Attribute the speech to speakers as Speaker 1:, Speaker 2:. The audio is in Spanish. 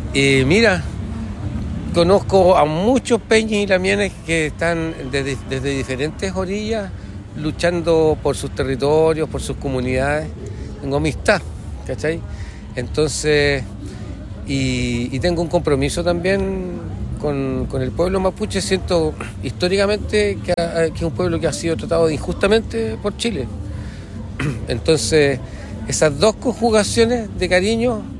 Speaker 1: Mira, conozco a muchos peñas y lamienes que están desde diferentes orillas luchando por sus territorios, por sus comunidades. Tengo amistad, ¿cachai? Entonces, y tengo un compromiso también con el pueblo mapuche. Siento históricamente que es un pueblo que ha sido tratado injustamente por Chile. Entonces, esas dos conjugaciones de cariño